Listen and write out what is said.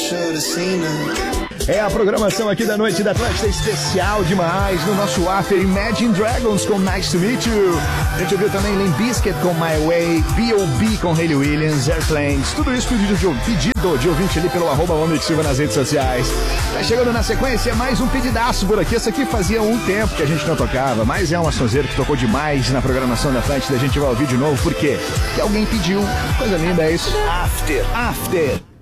É a programação aqui da noite da Atlântida, especial demais no nosso after. Imagine Dragons com Nice to Meet You. A gente ouviu também Limp Bizkit com My Way, B.O.B. com Hayley Williams, Airplanes. Tudo isso pedido de ouvinte ali pelo @Silva nas redes sociais. Tá chegando na sequência mais um pedidaço por aqui. Essa aqui fazia um tempo que a gente não tocava, mas é uma sonzeira que tocou demais na programação da Atlântida. A gente vai ouvir de novo, por quê? Porque alguém pediu. Coisa linda é isso. After.